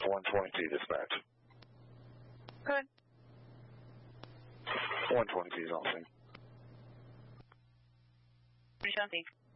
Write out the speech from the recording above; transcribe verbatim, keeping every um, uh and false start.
one twenty-two dispatch. Good. one twenty-two is on scene. What do you think?